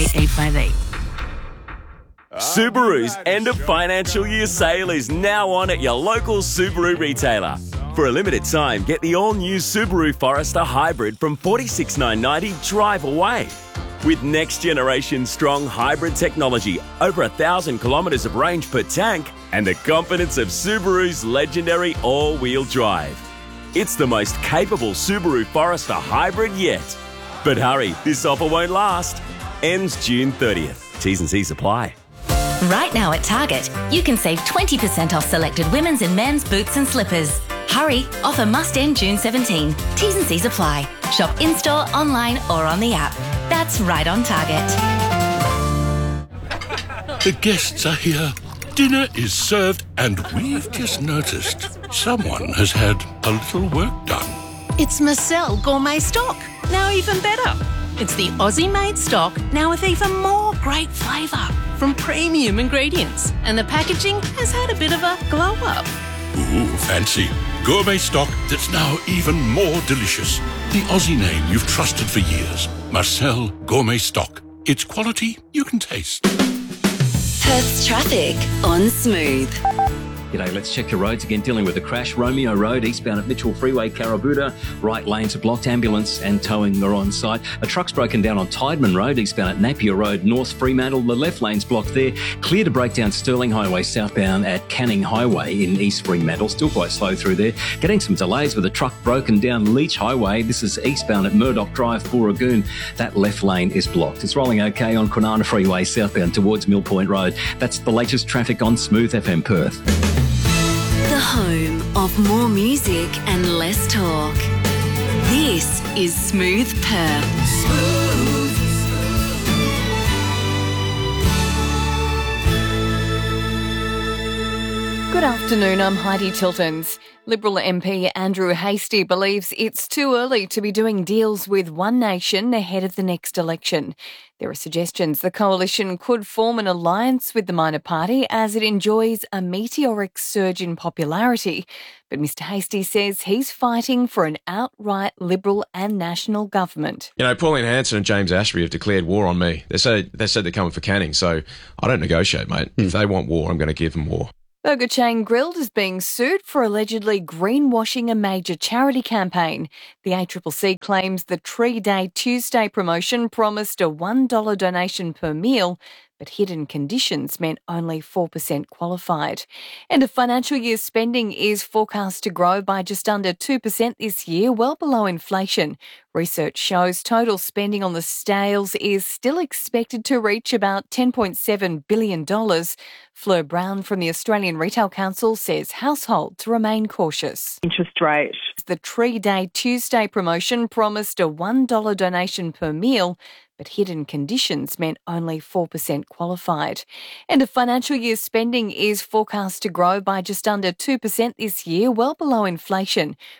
858. Subaru's end of financial year sale is now on at your local Subaru retailer. For a limited time, get the all-new Subaru Forester Hybrid from $46,990 drive away. With next-generation strong hybrid technology, over 1,000 kilometres of range per tank, and the confidence of Subaru's legendary all-wheel drive. It's the most capable Subaru Forester Hybrid yet. But hurry, this offer won't last. Ends June 30th. T's and C's apply. Right now at Target, you can save 20% off selected women's and men's boots and slippers. Hurry, offer must end June 17. T's and C's apply. Shop in-store, online or on the app. That's right on Target. The guests are here. Dinner is served and we've just noticed someone has had a little work done. It's Marcel Gourmet Stock, now even better. It's the Aussie-made stock, now with even more great flavour from premium ingredients. And the packaging has had a bit of a glow-up. Ooh, fancy. Gourmet stock that's now even more delicious. The Aussie name you've trusted for years. Marcel Gourmet Stock. It's quality you can taste. Perth's traffic on Smooth. G'day, let's check your roads again. Dealing with a crash. Romeo Road, eastbound at Mitchell Freeway, Carrabuda. Right lanes are blocked. Ambulance and towing are on site. A truck's broken down on Tideman Road, eastbound at Napier Road, North Fremantle. The left lane's blocked there. Clear to break down Stirling Highway, southbound at Canning Highway in East Fremantle. Still quite slow through there. Getting some delays with a truck broken down Leach Highway. This is eastbound at Murdoch Drive, Booragoon. That left lane is blocked. It's rolling okay on Kwinana Freeway, southbound towards Mill Point Road. That's the latest traffic on Smooth FM Perth. The home of more music and less talk. This is Smooth Perth. Good afternoon, I'm Heidi Tiltons. Liberal MP Andrew Hastie believes it's too early to be doing deals with One Nation ahead of the next election. There are suggestions the coalition could form an alliance with the minor party as it enjoys a meteoric surge in popularity. But Mr Hastie says he's fighting for an outright Liberal and national government. You know, Pauline Hanson and James Ashby have declared war on me. They said they're coming for Canning, so I don't negotiate, mate. If they want war, I'm going to give them war. Burger chain Grilled is being sued for allegedly greenwashing a major charity campaign. The ACCC claims the Tree Day Tuesday promotion promised a $1 donation per meal, but hidden conditions meant only 4% qualified. And the financial year's spending is forecast to grow by just under 2% this year, well below inflation. Research shows total spending on the scales is still expected to reach about $10.7 billion. Fleur Brown from the Australian Retail Council says households remain cautious. Interest rate. The Tree Day Tuesday promotion promised a $1 donation per meal, but hidden conditions meant only 4% qualified. And the financial year's spending is forecast to grow by just under 2% this year, well below inflation.